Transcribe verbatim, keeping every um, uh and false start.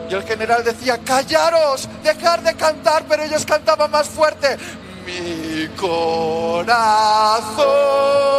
Y el general decía: callaros, dejar de cantar, pero ellos cantaban más fuerte: mi corazón